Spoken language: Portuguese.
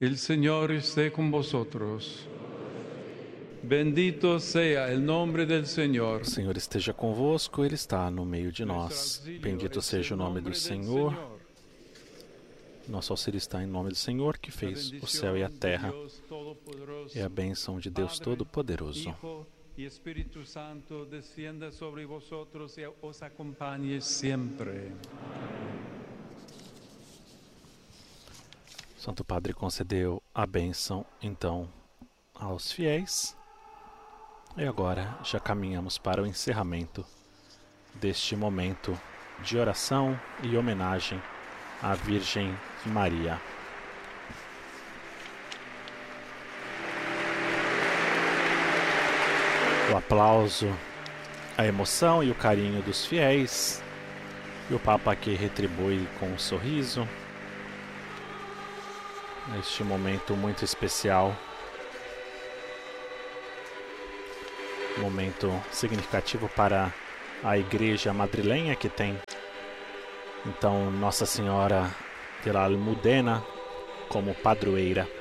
El Señor esté con vosotros. Bendito sea el nombre del Señor. O Senhor esteja convosco, Ele está no meio de nós. Bendito seja o nome do Senhor. Nosso auxílio está em nome do Senhor, que fez o céu e a terra. É a bênção de Deus Todo-Poderoso. E Espírito Santo descienda sobre vosotros e os acompanhe sempre. Santo Padre concedeu a bênção, então, aos fiéis. E agora já caminhamos para o encerramento deste momento de oração e homenagem à Virgem Maria. O aplauso, a emoção e o carinho dos fiéis, e o Papa que retribui com um sorriso. Neste momento muito especial, momento significativo para a Igreja Madrilenha, que tem então Nossa Senhora de la Almudena como padroeira.